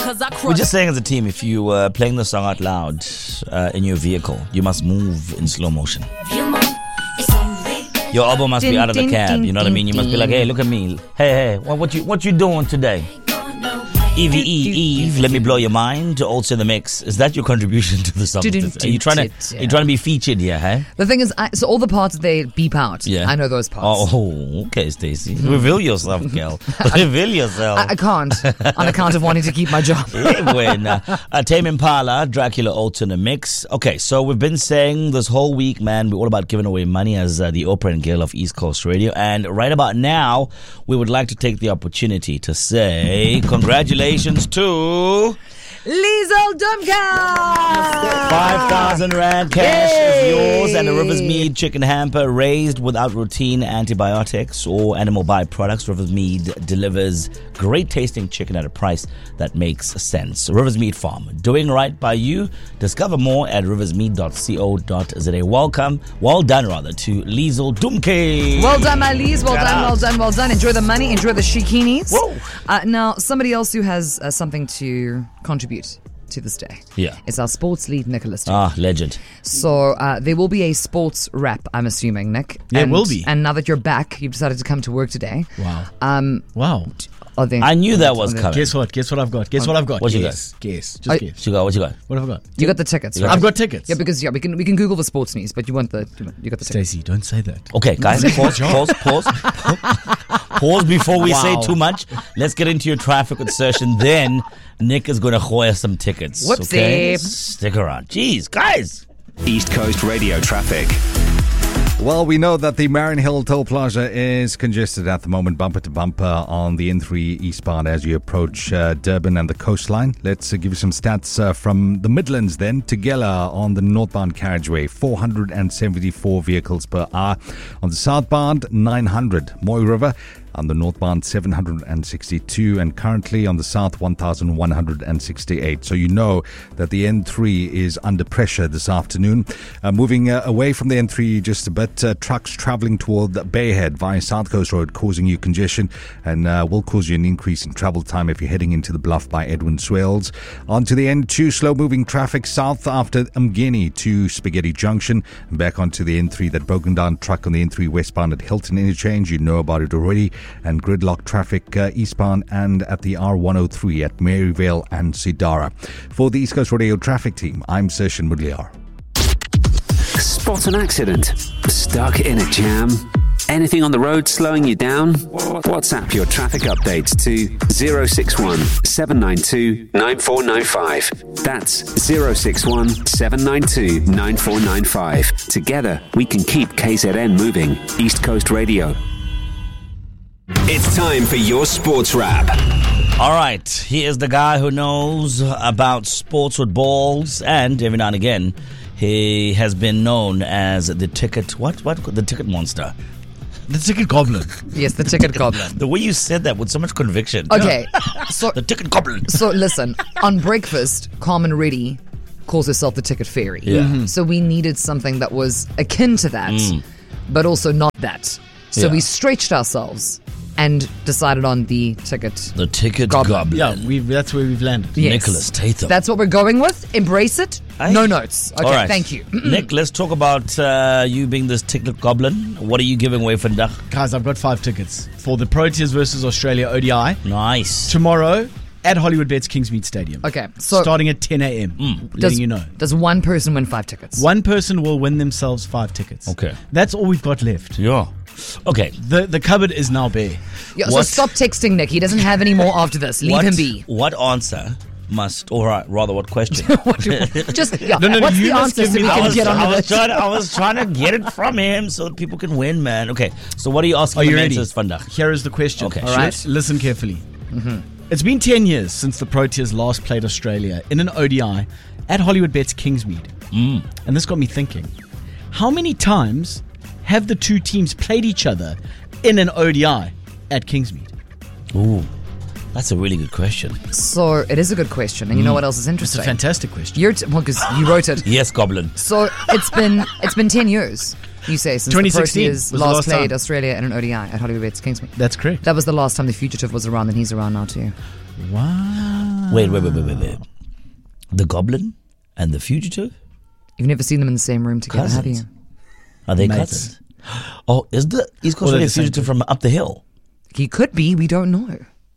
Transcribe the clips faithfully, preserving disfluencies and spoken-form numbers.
cause I crush. We're just saying as a team, if you were uh, playing the song out loud uh, in your vehicle, you must move in slow motion. Your elbow must be out of the cab, you know what I mean? You must be like, hey, look at me. Hey, hey, what, what you what you doing today? Eve, Eve, Eve, let me blow your mind. Also in the mix. Is that your contribution to the song? Are you trying to, are you trying to be featured here, hey? The thing is, I, so all the parts they beep out. Yeah. I know those parts. Oh, okay, Stacey. Reveal yourself, girl. Reveal yourself. I, I can't, on account of wanting to keep my job. when, uh, uh, Tame Impala, Dracula also in the mix. Okay, so we've been saying this whole week, man, we're all about giving away money as uh, the Oprah and Gail of East Coast Radio. And right about now, we would like to take the opportunity to say congratulations to Liesl Dumka! five thousand Rand cash Yay! Is yours and a Rivers Mead chicken hamper raised without routine antibiotics or animal byproducts. Rivers Mead delivers great tasting chicken at a price that makes sense. Rivers Mead Farm, doing right by you. Discover more at rivers mead dot co dot za. Welcome, well done rather, to Liesl Dumke. Well done, my Lies. Well done, well done, well done. Enjoy the money, enjoy the shikinis. Whoa. Uh, now, somebody else who has uh, something to contribute to this day. Yeah. It's our sports lead, Nicholas. Ah, legend. So uh, there will be a sports rap, I'm assuming, Nick. Yeah, and, it will be. And now that you're back, you've decided to come to work today. Wow. Um, wow. Are there, I knew that was coming. Guess what? Guess what I've got? Guess what I've got? What you guess. Guess. Just I, guess. What you got? What you got? What have I got? You got the tickets, right? I've got tickets. Yeah, because yeah, we can we can Google the sports news, but you want the you got the tickets. Stacey, don't say that. Okay, guys, pause, pause, pause, pause before we Wow. say too much. Let's get into your traffic insertion. Then Nick is going to hoya some tickets. Whoopsie. Okay? Stick around. Jeez, guys. East Coast Radio traffic. Well, we know that the Marion Hill Toll Plaza is congested at the moment, bumper to bumper on the N three eastbound as you approach uh, Durban and the coastline. Let's uh, give you some stats uh, from the Midlands then. Tugela on the northbound carriageway, four hundred seventy-four vehicles per hour. On the southbound, nine hundred. Moy River on the northbound, seven hundred sixty-two, and currently on the south, one thousand one hundred sixty-eight. So you know that the N three is under pressure this afternoon. Uh, moving uh, away from the N three just a bit, uh, trucks travelling toward Bayhead via South Coast Road causing you congestion and uh, will cause you an increase in travel time if you're heading into the Bluff by Edwin Swales. Onto the N two, slow-moving traffic south after Umgeni to Spaghetti Junction, and back onto the N three. That broken down truck on the N three westbound at Hilton Interchange, you know about it already. And gridlock traffic uh, eastbound and at the R one oh three at Maryvale and Sidara. For the East Coast Radio traffic team, I'm Sershin Mudliar. Spot an accident? Stuck in a jam? Anything on the road slowing you down? WhatsApp your traffic updates to zero six one, seven nine two, nine four nine five. That's zero six one, seven nine two, nine four nine five. Together, we can keep K Z N moving. East Coast Radio. It's time for your sports wrap. All right, he is the guy who knows about sports with balls, and every now and again, he has been known as the ticket, what, what, the ticket monster. The ticket goblin. Yes, the ticket goblin. The way you said that with so much conviction. Okay, so the ticket goblin. So listen, on breakfast, Carmen Reddy calls herself the ticket fairy. Yeah. Mm-hmm. So we needed something that was akin to that, mm. but also not that. So yeah. we stretched ourselves and decided on the ticket. The ticket goblin. goblin. Yeah, we've, that's where we've landed. Yes. Nicholas Tatham. That's what we're going with. Embrace it. Aye. No notes. Okay, right. Thank you. Nick, let's talk about uh, you being this ticket goblin. What are you giving away for Ndak? Guys, I've got five tickets for the Proteas versus Australia O D I. Nice. Tomorrow at Hollywood Bets Kingsmead Stadium. Okay, so starting at ten a.m. Mm. Letting does, you know. Does one person win five tickets? One person will win themselves five tickets. Okay. That's all we've got left. Yeah. Okay. The the cupboard is now bare. Yeah, so stop texting Nick. He doesn't have any more after this. Leave what, him be. What answer must, or rather, what question? Just yeah. No, no, what's the answer so we can was, get on I with was, it? trying to, I was trying to get it from him so that people can win, man. Okay, so what are you asking? Are you ready? Vandag? Here is the question. Okay, all right. Listen carefully. Mm-hmm. It's been ten years since the Proteas last played Australia in an O D I at Hollywood Bets Kingsmead. Mm. And this got me thinking, how many times have the two teams played each other in an O D I at Kingsmead? Ooh, that's a really good question. So it is a good question. And you mm. know what else is interesting? It's a fantastic question. You're t- well, because you wrote it. Yes, Goblin. So it's been it's been ten years, you say, since twenty the sixteen Proteas was last, the last played time. Australia in an O D I at Hollywood Bets Kingsmead. That's correct. That was the last time the fugitive was around, and he's around now too. Wow. Wait, wait, wait, wait, wait, wait. The Goblin and the Fugitive? You've never seen them in the same room together, have you? Cousins. Are they Mates. cousins? Oh, is the East Coast Or they're Radio the same Fugitive from up the hill? He could be. We don't know.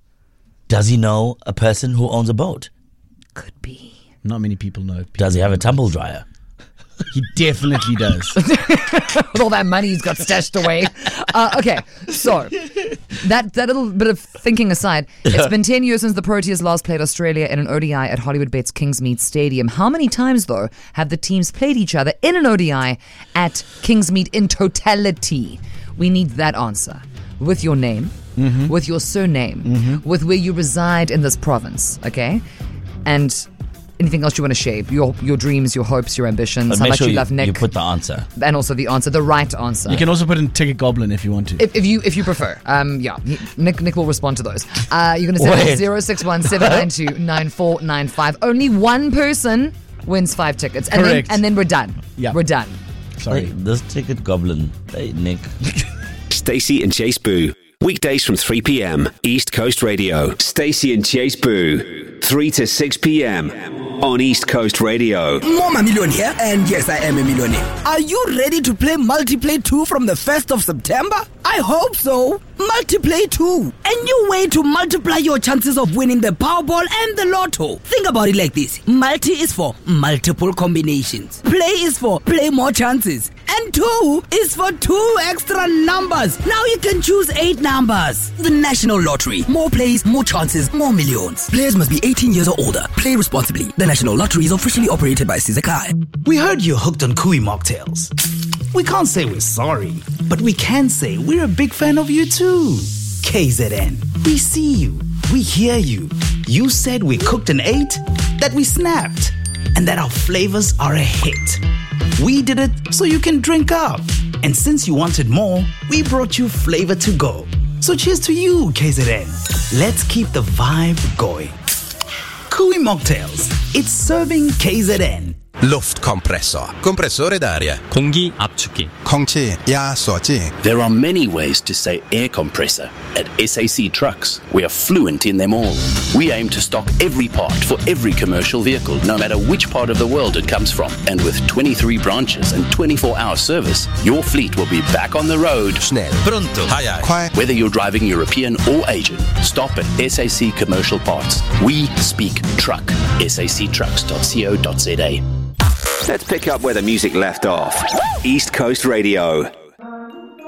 Does he know a person who owns a boat? Could be. Not many people know. Does he have a tumble dryer? He definitely does. With all that money he's got stashed away. Uh, okay, so that that little bit of thinking aside, it's been ten years since the Proteas last played Australia in an O D I at Hollywood Bet's Kingsmead Stadium. How many times, though, have the teams played each other in an O D I at Kingsmead in totality? We need that answer. With your name, mm-hmm. with your surname, mm-hmm. with where you reside in this province, okay? And anything else you want to share? Your your dreams, your hopes, your ambitions, But how make much sure you you, love Nick. you put the answer. And also the answer, the right answer. You can also put in Ticket Goblin if you want to. if, if you if you prefer. Um, yeah, he- Nick Nick will respond to those. Uh, you're going to send Wait. it zero six one seven nine two nine four nine five. Only one person wins five tickets, and Correct. then and then we're done. Yeah. We're done. Sorry. Hey, this Ticket Goblin. Hey, Nick. Stacey and Chase Boo. Weekdays from three p.m. East Coast Radio. Stacey and Chase Boo. three to six p.m. on East Coast Radio. Mama Million here, and yes, I am a millionaire. Are you ready to play Multiplay two from the first of September? I hope so. Multiplay two. A new way to multiply your chances of winning the Powerball and the Lotto. Think about it like this. Multi is for multiple combinations. Play is for play more chances. And two is for two extra numbers. Now you can choose eight numbers. The National Lottery. More plays, more chances, more millions. Players must be eighteen years or older. Play responsibly. The National Lottery is officially operated by Sizakai. We heard you're hooked on Kui mocktails. We can't say we're sorry, but we can say we're a big fan of you too. K Z N, we see you, we hear you. You said we cooked and ate, that we snapped, and that our flavors are a hit. We did it so you can drink up. And since you wanted more, we brought you flavor to go. So cheers to you, K Z N. Let's keep the vibe going. Kui Mocktails, it's serving K Z N. Luftkompressor, compressore d'aria. 공기 압축기. 空气压缩机. There are many ways to say air compressor. At S A C Trucks, we are fluent in them all. We aim to stock every part for every commercial vehicle, no matter which part of the world it comes from. And with twenty-three branches and twenty-four hour service, your fleet will be back on the road. Schnell, Pronto. 快. Whether you're driving European or Asian, stop at S A C Commercial Parts. We speak truck. S A C trucks dot co dot z a. Let's pick up where the music left off. East Coast Radio.